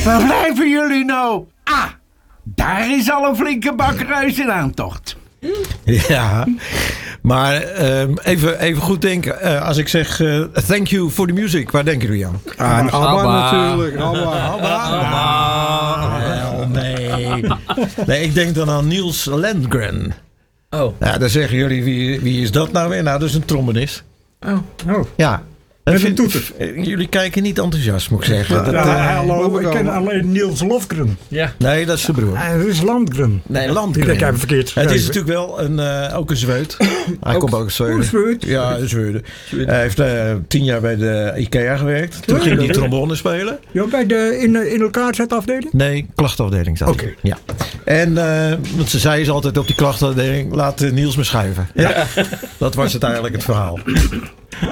Waar blijven jullie nou? Ah, daar is al een flinke bakkeruis in aantocht. Ja, maar even goed denken. Als ik zeg thank you for the music, waar denken jullie aan? Aan ABBA natuurlijk. Wel, nee, ik denk dan aan Niels Landgren. Oh. Ja, dan zeggen jullie, wie is dat nou weer? Nou, dat is een trombonist. Oh. Ja. Met een toeter. Jullie kijken niet enthousiast, moet ik zeggen. Hallo, ik ken alleen Niels Lofgren. Ja. Nee, dat is zijn broer. Het is Landgren. Nee, Ik Landgren. denk even verkeerd. Het is natuurlijk wel ook een Zweed. Hij komt ook uit Zweden. Zweed? Ja, een Zweden. Hij heeft 10 jaar bij de IKEA gewerkt. Toen ging hij trombone spelen. Ja, bij de in elkaar zetafdeling? Nee, klachtafdeling zat hij. Oké. Ja. En want ze zei ze altijd op die klachtafdeling, laat Niels me schuiven. Ja. Dat was het eigenlijk het verhaal.